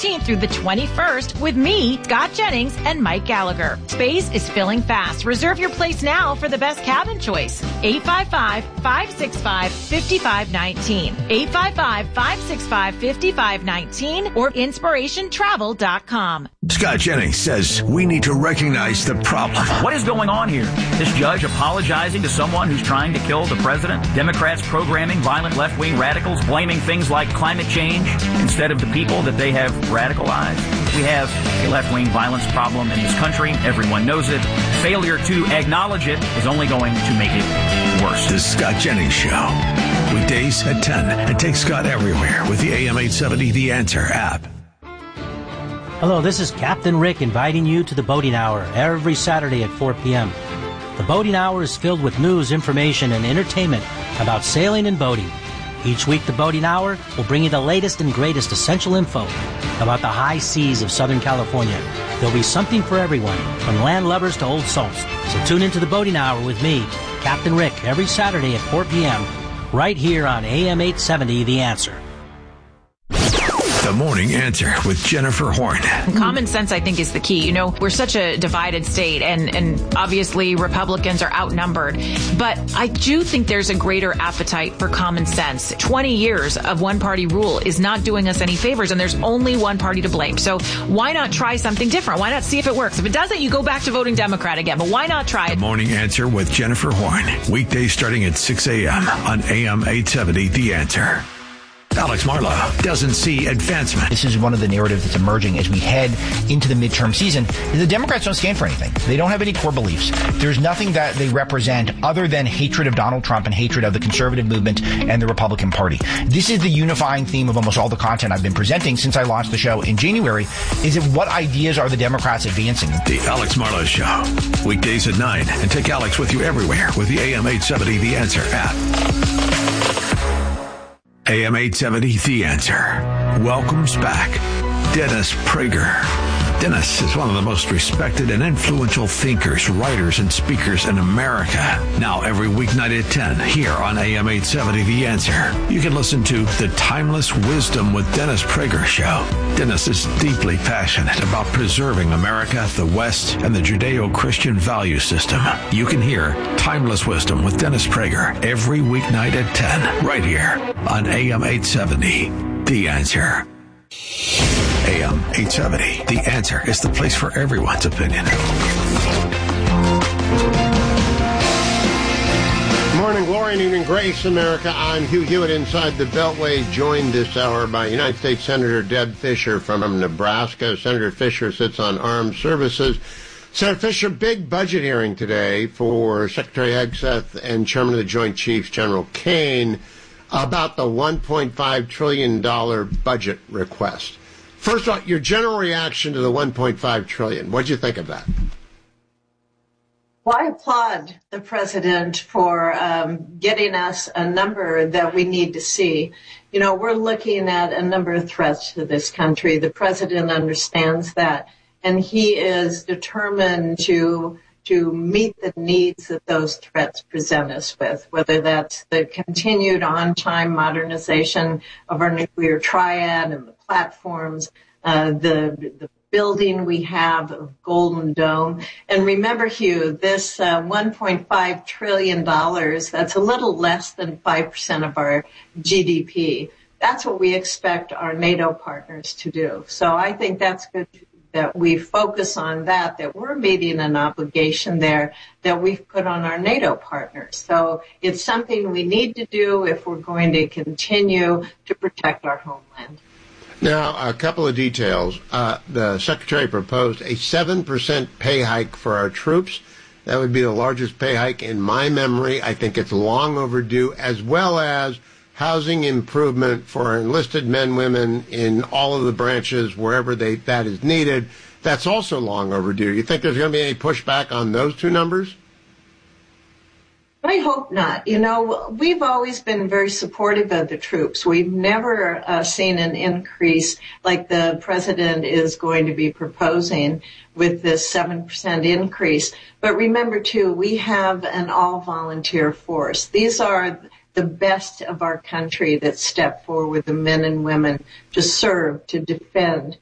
19th through the 21st with me, Scott Jennings, and Mike Gallagher. Space is filling fast. Reserve your place now for the best cabin choice. 855-565-5519. 855-565-5519 or inspirationtravel.com. Scott Jennings says we need to recognize the problem. What is going on here? This judge apologizing to someone who's trying to kill the president? Democrats programming violent left-wing radicals, blaming things like climate change instead of the people that they have radicalized? We have a left-wing violence problem in this country. Everyone knows it. Failure to acknowledge it is only going to make it worse. The Scott Jennings Show. Weekdays at 10. And take Scott everywhere with the AM 870 The Answer app. Hello, this is Captain Rick inviting you to the Boating Hour every Saturday at 4 p.m. The Boating Hour is filled with news, information, and entertainment about sailing and boating. Each week, the Boating Hour will bring you the latest and greatest essential info about the high seas of Southern California. There'll be something for everyone, from land lovers to old salts. So tune into the Boating Hour with me, Captain Rick, every Saturday at 4 p.m., right here on AM 870 The Answer. The Morning Answer with Jennifer Horn. Common sense, I think, is the key. You know, we're such a divided state, and obviously Republicans are outnumbered. But I do think there's a greater appetite for common sense. 20 years of one-party rule is not doing us any favors, and there's only one party to blame. So why not try something different? Why not see if it works? If it doesn't, you go back to voting Democrat again. But why not try it? The Morning Answer with Jennifer Horn. Weekdays starting at 6 a.m. on AM 870 The Answer. Alex Marlow doesn't see advancement. This is one of the narratives that's emerging as we head into the midterm season. The Democrats don't stand for anything. They don't have any core beliefs. There's nothing that they represent other than hatred of Donald Trump and hatred of the conservative movement and the Republican Party. This is the unifying theme of almost all the content I've been presenting since I launched the show in January. Is it what ideas are the Democrats advancing? The Alex Marlow Show. Weekdays at 9. And take Alex with you everywhere with the AM 870 The Answer app. AM 870 The Answer welcomes back Dennis Prager. Dennis is one of the most respected and influential thinkers, writers, and speakers in America. Now every weeknight at 10 here on AM 870 The Answer. You can listen to The Timeless Wisdom with Dennis Prager show. Dennis is deeply passionate about preserving America, the West, and the Judeo-Christian value system. You can hear Timeless Wisdom with Dennis Prager every weeknight at 10 right here on AM 870 The Answer. AM 870. The Answer is the place for everyone's opinion. Morning glory and evening grace, America. I'm Hugh Hewitt inside the Beltway, joined this hour by United States Senator Deb Fischer from Nebraska. Senator Fischer sits on Armed Services. Senator Fischer, big budget hearing today for Secretary Hegseth and Chairman of the Joint Chiefs, General Kane, about the $1.5 trillion budget request. First of all, your general reaction to the $1.5 trillion. What did you think of that? Well, I applaud the president for getting us a number that we need to see. You know, we're looking at a number of threats to this country. The president understands that, and he is determined to meet the needs that those threats present us with, whether that's the continued on-time modernization of our nuclear triad and the platforms, the building we have of Golden Dome. And remember, Hugh, this $1.5 trillion, that's a little less than 5% of our GDP. That's what we expect our NATO partners to do. So I think that's good that we focus on that we're meeting an obligation there that we've put on our NATO partners. So it's something we need to do if we're going to continue to protect our homeland. Now, a couple of details. The Secretary proposed a 7% pay hike for our troops. That would be the largest pay hike in my memory. I think it's long overdue, as well as housing improvement for enlisted men, women in all of the branches, wherever that is needed. That's also long overdue. You think there's going to be any pushback on those two numbers? I hope not. You know, we've always been very supportive of the troops. We've never seen an increase like the president is going to be proposing with this 7% increase. But remember, too, we have an all-volunteer force. These are the best of our country that step forward, the men and women, to serve, to defend,